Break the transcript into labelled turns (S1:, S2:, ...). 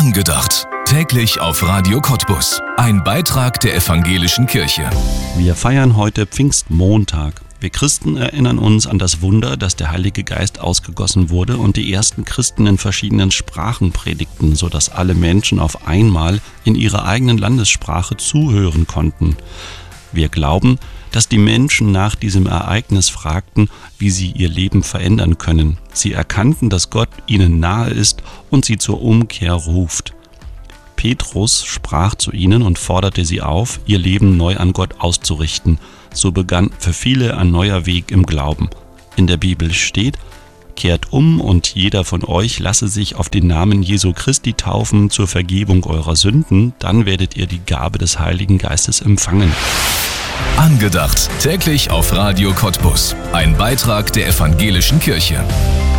S1: Angedacht. Täglich auf Radio Cottbus. Ein Beitrag der Evangelischen Kirche.
S2: Wir feiern heute Pfingstmontag. Wir Christen erinnern uns an das Wunder, dass der Heilige Geist ausgegossen wurde und die ersten Christen in verschiedenen Sprachen predigten, sodass alle Menschen auf einmal in ihrer eigenen Landessprache zuhören konnten. Wir glauben, dass die Menschen nach diesem Ereignis fragten, wie sie ihr Leben verändern können. Sie erkannten, dass Gott ihnen nahe ist und sie zur Umkehr ruft. Petrus sprach zu ihnen und forderte sie auf, ihr Leben neu an Gott auszurichten. So begann für viele ein neuer Weg im Glauben. In der Bibel steht: Kehrt um und jeder von euch lasse sich auf den Namen Jesu Christi taufen zur Vergebung eurer Sünden, dann werdet ihr die Gabe des Heiligen Geistes empfangen.
S1: Angedacht. Täglich auf Radio Cottbus. Ein Beitrag der Evangelischen Kirche.